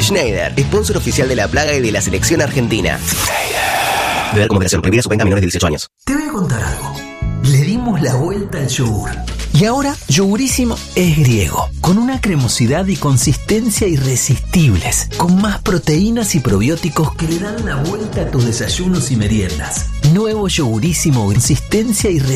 Schneider, sponsor oficial de La Plaga y de la selección argentina. Beber con moderación. Prohibida su venta a menores de 18 años. Te voy a contar algo. Le dimos la vuelta al yogur. Y ahora, Yogurísimo es griego, con una cremosidad y consistencia irresistibles, con más proteínas y probióticos que le dan la vuelta a tus desayunos y meriendas. Nuevo Yogurísimo, consistencia irresistible.